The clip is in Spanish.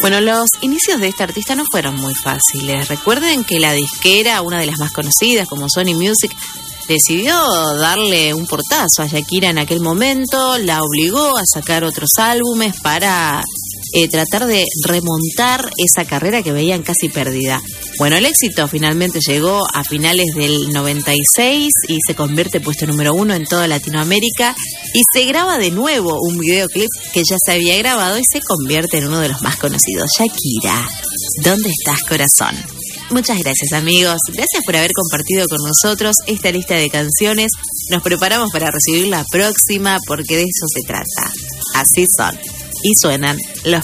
Bueno, los inicios de esta artista no fueron muy fáciles. Recuerden que la disquera, una de las más conocidas como Sony Music, decidió darle un portazo a Shakira en aquel momento, la obligó a sacar otros álbumes para tratar de remontar esa carrera que veían casi perdida. Bueno, el éxito finalmente llegó a finales del 96 y se convierte puesto número 1 en toda Latinoamérica y se graba de nuevo un videoclip que ya se había grabado y se convierte en uno de los más conocidos. Shakira, ¿dónde estás, corazón? Muchas gracias, amigos. Gracias por haber compartido con nosotros esta lista de canciones. Nos preparamos para recibir la próxima porque de eso se trata. Así son y suenan los